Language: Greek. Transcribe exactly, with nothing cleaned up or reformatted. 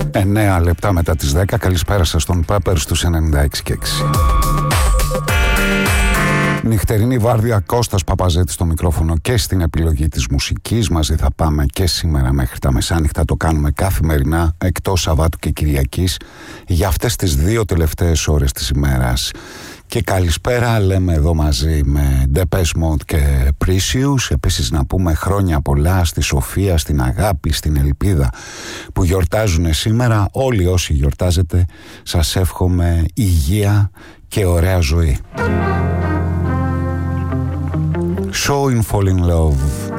εννέα λεπτά μετά τις δέκα. Καλησπέρα σας στον Πάπερ στους ενενήντα έξι και έξι. Νυχτερινή βάρδια, Κώστας Παπαζέτης στο μικρόφωνο και στην επιλογή της μουσικής. Μαζί θα πάμε και σήμερα μέχρι τα μεσάνυχτα. Το κάνουμε καθημερινά εκτός Σαββάτου και Κυριακής για αυτές τις δύο τελευταίες ώρες της ημέρας. Και καλησπέρα λέμε εδώ μαζί με Depeche Mode και Precious. Επίσης να πούμε χρόνια πολλά στη Σοφία, στην Αγάπη, στην Ελπίδα που γιορτάζουν σήμερα. Όλοι όσοι γιορτάζετε σας εύχομαι υγεία και ωραία ζωή. Show in Fall in Love.